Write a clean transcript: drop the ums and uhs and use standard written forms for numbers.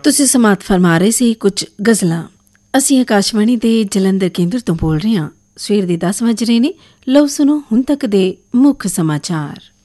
ਤੁਸੀਂ ਸਮਾਤ ਫਰਮਾ ਰਹੇ ਸੀ ਕੁਝ ਗਜ਼ਲਾਂ। ਅਸੀਂ ਆਕਾਸ਼ਵਾਣੀ ਦੇ ਜਲੰਧਰ ਕੇਂਦਰ ਤੋਂ ਬੋਲ ਰਹੇ ਹਾਂ। ਸਵੇਰ ਦੇ 10 ਵਜ ਰਹੇ ਨੇ। ਲਓ ਸੁਣੋ ਹੁਣ ਤੱਕ ਦੇ ਮੁੱਖ ਸਮਾਚਾਰ।